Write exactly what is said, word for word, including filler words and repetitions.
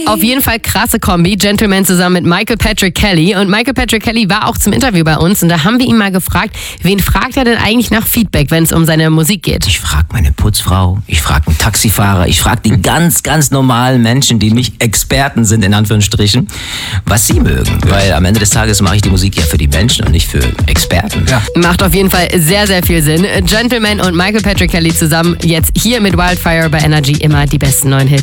Auf jeden Fall krasse Kombi. Gentleman zusammen mit Michael Patrick Kelly. Und Michael Patrick Kelly war auch zum Interview bei uns. Und da haben wir ihn mal gefragt, wen fragt er denn eigentlich nach Feedback, wenn es um seine Musik geht? Ich frage meine Putzfrau, ich frage einen Taxifahrer, ich frage die ganz, ganz normalen Menschen, die nicht Experten sind, in Anführungsstrichen, was sie mögen. Weil am Ende des Tages mache ich die Musik ja für die Menschen und nicht für Experten. Ja. Macht auf jeden Fall sehr, sehr viel Sinn. Gentleman und Michael Patrick Kelly zusammen jetzt hier mit Wildfire bei Energy, immer die besten neuen Hits.